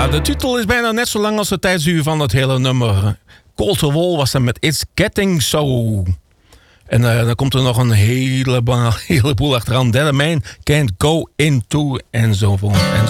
Ja, de titel is bijna net zo lang als de tijdsduur van het hele nummer. Cold to Wall was dan met It's Getting So. En dan komt er nog een heleboel achteraan. Dead Man Can't Go Into enzovoort.